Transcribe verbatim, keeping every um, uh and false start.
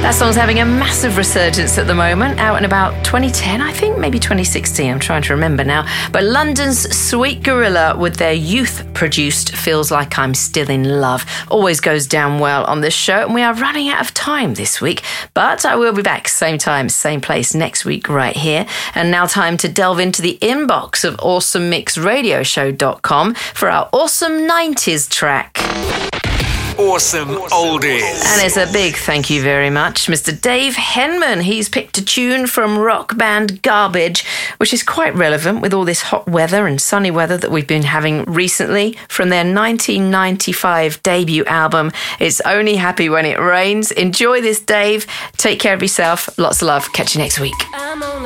That song's having a massive resurgence at the moment, out in about twenty ten, I think, maybe twenty sixteen, I'm trying to remember now. But London's Sweet Gorilla with their youth-produced Feels Like I'm Still in Love always goes down well on this show, and we are running out of time this week, but I will be back same time, same place next week right here. And now time to delve into the inbox of awesome mix radio show dot com for our awesome nineties track. Awesome Oldies. And it's a big thank you very much, Mister Dave Henman. He's picked a tune from rock band Garbage, which is quite relevant with all this hot weather and sunny weather that we've been having recently, from their nineteen ninety-five debut album, It's Only Happy When It Rains. Enjoy this, Dave. Take care of yourself. Lots of love. Catch you next week.